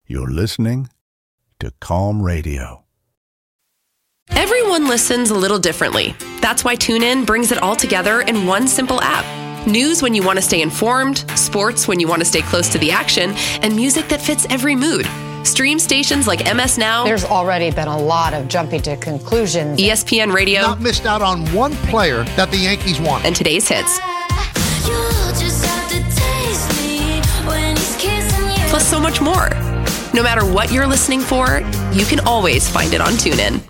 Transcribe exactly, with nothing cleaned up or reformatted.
You're listening to Calm Radio. Everyone listens a little differently. That's why TuneIn brings it all together in one simple app. News when you want to stay informed, sports when you want to stay close to the action, and music that fits every mood. Stream stations like M S Now. There's already been a lot of jumping to conclusions. E S P N Radio. Not missed out on one player that the Yankees want. And today's hits. Plus so much more. No matter what you're listening for, you can always find it on TuneIn.